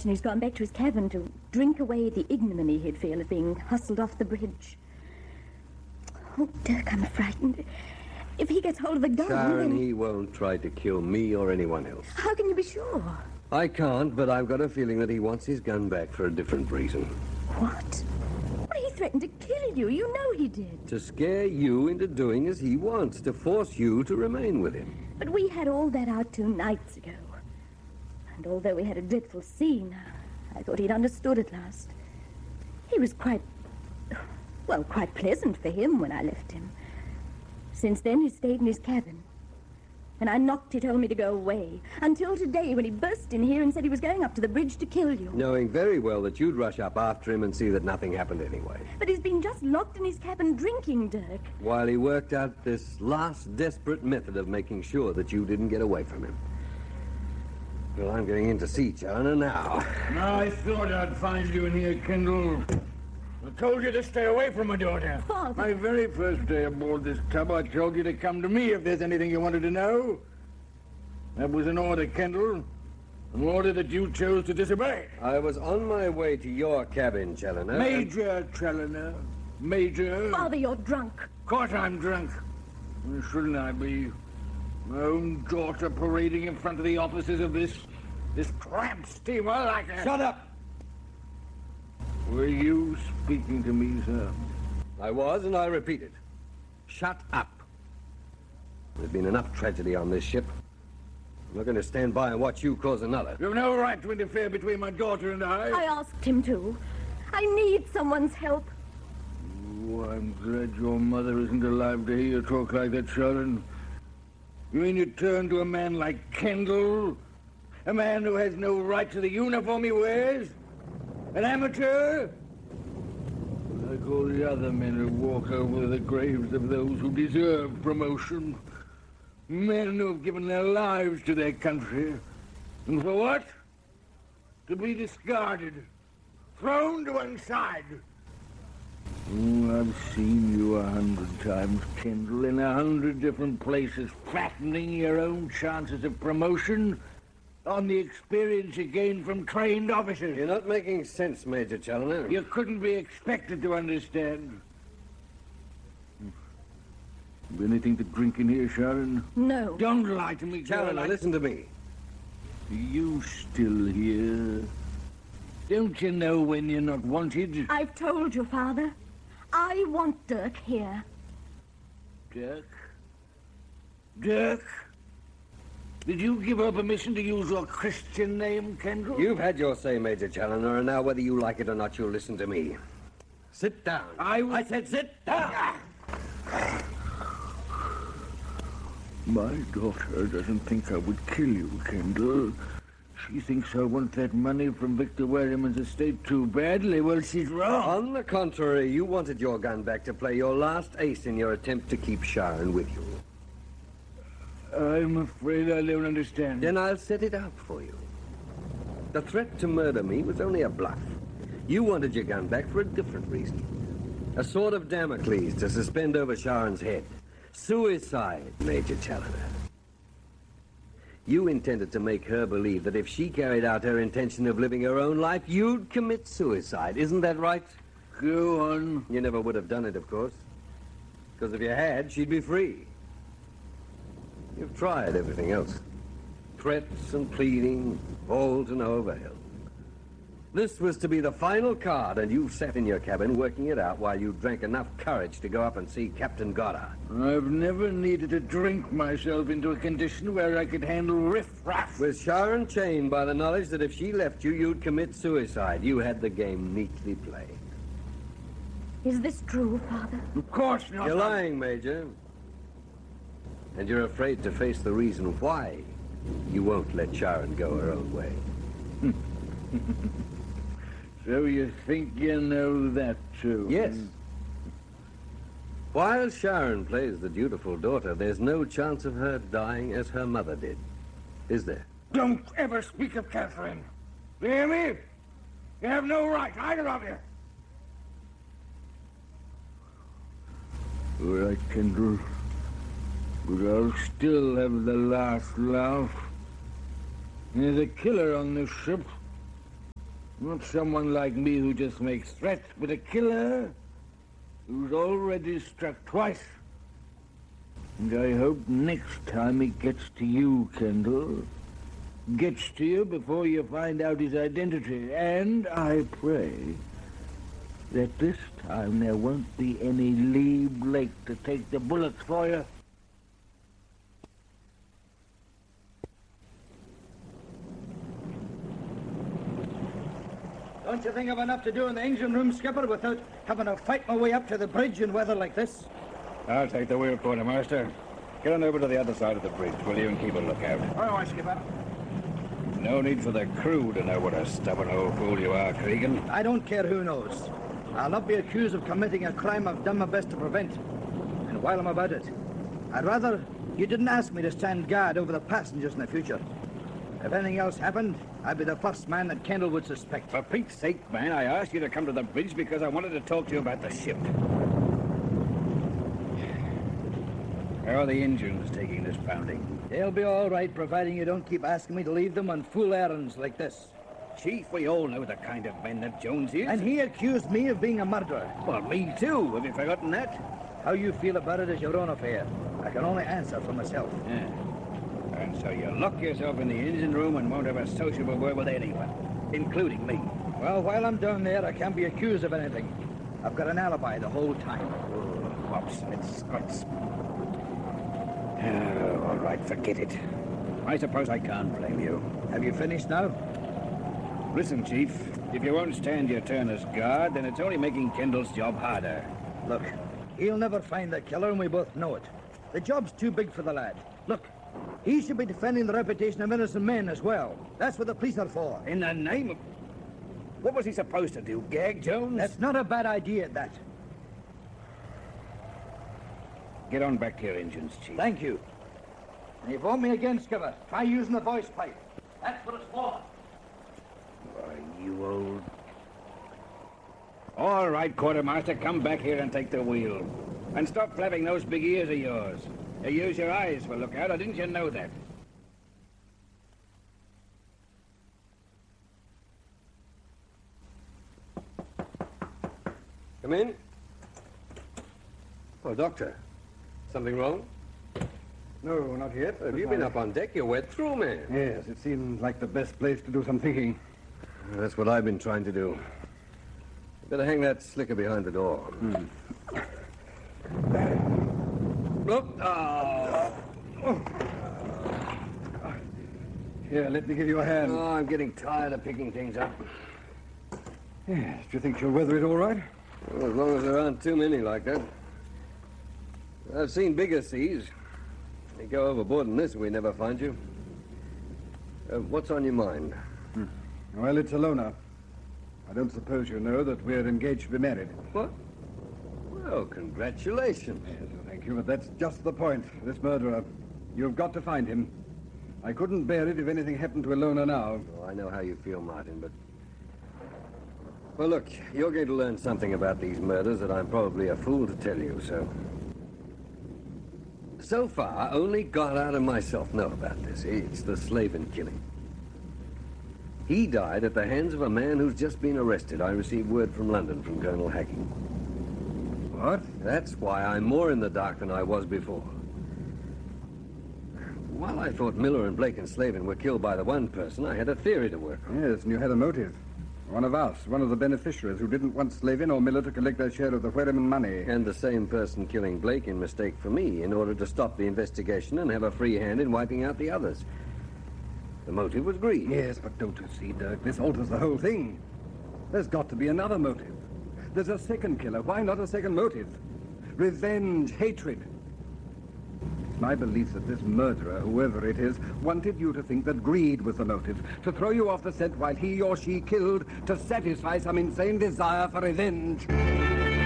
imagine he's gone back to his cabin to drink away the ignominy he'd feel at being hustled off the bridge. Oh, Dirk, I'm frightened. If he gets hold of the gun, Sharon, then... he won't try to kill me or anyone else. How can you be sure? I can't, but I've got a feeling that he wants his gun back for a different reason. What? Well, he threatened to kill you. You know he did. To scare you into doing as he wants, to force you to remain with him. But we had all that out 2 nights ago. And although we had a dreadful scene, I thought he'd understood at last. He was quite pleasant for him when I left him. Since then, he stayed in his cabin. When I knocked, he told me to go away. Until today, when he burst in here and said he was going up to the bridge to kill you. Knowing very well that you'd rush up after him and see that nothing happened anyway. But he's been just locked in his cabin drinking, Dirk. While he worked out this last desperate method of making sure that you didn't get away from him. Well, I'm going in to see Challoner now. I thought I'd find you in here, Kendall. I told you to stay away from my daughter. Father. My very first day aboard this tub, I told you to come to me if there's anything you wanted to know. That was an order, Kendall. An order that you chose to disobey. I was on my way to your cabin, Challoner. Major Challoner. Major. Father, you're drunk. Of course I'm drunk. Why shouldn't I be? My own daughter parading in front of the officers of this tramp steamer like a... Shut up! Were you speaking to me, sir? I was, and I repeat it. Shut up. There's been enough tragedy on this ship. I'm not going to stand by and watch you cause another. You have no right to interfere between my daughter and I. I asked him to. I need someone's help. Oh, I'm glad your mother isn't alive to hear you talk like that, Sharon. You mean you turn to a man like Kendall? A man who has no right to the uniform he wears? An amateur? Like all the other men who walk over the graves of those who deserve promotion. Men who have given their lives to their country. And for what? To be discarded. Thrown to one side. Oh, I've seen you 100 times, Kendall, in 100 different places, fattening your own chances of promotion on the experience you gained from trained officers. You're not making sense, Major Challoner. You couldn't be expected to understand. Anything to drink in here, Sharon? No. Don't lie to me, Challoner, listen to me. Are you still here? Don't you know when you're not wanted? I've told you, Father. I want Dirk here. Dirk? Dirk? Did you give her permission to use your Christian name, Kendall? You've had your say, Major Challoner, and now whether you like it or not, you'll listen to me. Sit down. I said sit down! My daughter doesn't think I would kill you, Kendall. She thinks I want that money from Victor Wherryman's estate too badly. Well, she's wrong. On the contrary, you wanted your gun back to play your last ace in your attempt to keep Sharon with you. I'm afraid I don't understand. Then I'll set it out for you. The threat to murder me was only a bluff. You wanted your gun back for a different reason. A sword of Damocles to suspend over Sharon's head. Suicide, Major Challoner. You intended to make her believe that if she carried out her intention of living her own life, you'd commit suicide. Isn't that right? Go on. You never would have done it, of course. Because if you had, she'd be free. You've tried everything else. Threats and pleading, all to no avail. This was to be the final card, and you sat in your cabin working it out while you drank enough courage to go up and see Captain Goddard. I've never needed to drink myself into a condition where I could handle riff-raff. With Sharon chained by the knowledge that if she left you, you'd commit suicide. You had the game neatly played. Is this true, Father? Of course not. You're lying, Major. And you're afraid to face the reason why you won't let Sharon go her own way. So you think you know that, too? Yes. While Sharon plays the dutiful daughter, there's no chance of her dying as her mother did. Is there? Don't ever speak of Catherine. You hear me? You have no right, either of you. All right, Kendall. But I'll still have the last laugh. There's a killer on this ship. Not someone like me who just makes threats, but a killer who's already struck twice. And I hope next time it gets to you, Kendall. Gets to you before you find out his identity. And I pray that this time there won't be any Lee Blake to take the bullets for you. Don't you think I've enough to do in the engine room, Skipper, without having to fight my way up to the bridge in weather like this? I'll take the wheel, quartermaster. Get on over to the other side of the bridge, will you, and keep a lookout. All right, Skipper. No need for the crew to know what a stubborn old fool you are, Cregan. I don't care who knows. I'll not be accused of committing a crime I've done my best to prevent. And while I'm about it, I'd rather you didn't ask me to stand guard over the passengers in the future. If anything else happened, I'd be the first man that Kendall would suspect. For Pete's sake, man, I asked you to come to the bridge because I wanted to talk to you about the ship. How are the engines taking this pounding? They'll be all right, providing you don't keep asking me to leave them on fool errands like this. Chief, we all know the kind of man that Jones is. And he accused me of being a murderer. Well, me too. Have you forgotten that? How you feel about it is your own affair. I can only answer for myself. Yeah. And so you lock yourself in the engine room and won't have a sociable word with anyone, including me. Well, while I'm down there, I can't be accused of anything. I've got an alibi the whole time. Oh, obstinate Scots. Oh, all right, forget it. I suppose I can't blame you. Have you finished now? Listen, Chief, if you won't stand your turn as guard, then it's only making Kendall's job harder. Look, he'll never find the killer, and we both know it. The job's too big for the lad. Look, he should be defending the reputation of innocent men as well. That's what the police are for. In the name of... What was he supposed to do, gag Jones? That's not a bad idea, that. Get on back to your engines, Chief. Thank you. And if you want me again, Skipper, try using the voice pipe. That's what it's for. Why, you old... All right, quartermaster, come back here and take the wheel. And stop flapping those big ears of yours. You use your eyes for lookout, or didn't you know that? Come in. Oh, Doctor. Something wrong? No, not yet. Have you been up on deck? You're wet through, man. Yes, it seems like the best place to do some thinking. That's what I've been trying to do. Better hang that slicker behind the door. Look. Here, let me give you a hand. Oh, I'm getting tired of picking things up. Yes, do you think you'll weather it all right? Well, as long as there aren't too many like that. I've seen bigger seas. You go overboard in this, we never find you. What's on your mind? Well, it's a loner. I don't suppose you know that we're engaged to be married. What? Well, congratulations. Yes, well, thank you, but that's just the point. This murderer. You've got to find him. I couldn't bear it if anything happened to Ilona now. Oh, I know how you feel, Martin, but... Well, look, you're going to learn something about these murders that I'm probably a fool to tell you, so... So far, only God out and myself know about this. It's the Slavin killing. He died at the hands of a man who's just been arrested. I received word from London from Colonel Hacking. What? That's why I'm more in the dark than I was before. While I thought Miller and Blake and Slavin were killed by the one person, I had a theory to work on. Yes, and you had a motive. One of us, one of the beneficiaries who didn't want Slavin or Miller to collect their share of the Wherryman money. And the same person killing Blake in mistake for me in order to stop the investigation and have a free hand in wiping out the others. The motive was greed. Yes, but don't you see, Dirk, this alters the whole thing. There's got to be another motive. There's a second killer. Why not a second motive? Revenge, hatred. It's my belief that this murderer, whoever it is, wanted you to think that greed was the motive, to throw you off the scent while he or she killed, to satisfy some insane desire for revenge.